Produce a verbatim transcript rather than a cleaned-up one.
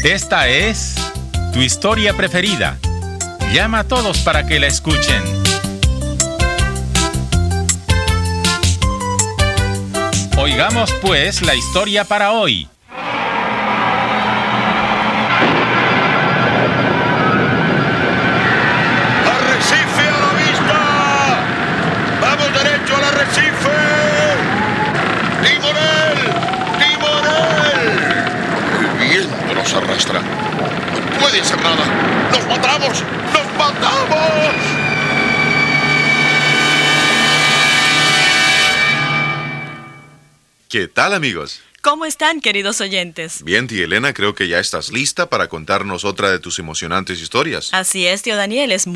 Esta es tu historia preferida. Llama a todos para que la escuchen. Oigamos pues la historia para hoy. ¡Arrecife a la vista! ¡Vamos derecho al arrecife! ¡Timonel! ¡Timonel! El viento nos arrastra. No puede hacer nada. ¡Nos matamos! ¡Nos matamos! ¿Qué tal, amigos? ¿Cómo están, queridos oyentes? Bien, tía Elena, creo que ya estás lista para contarnos otra de tus emocionantes historias. Así es, tío Daniel, es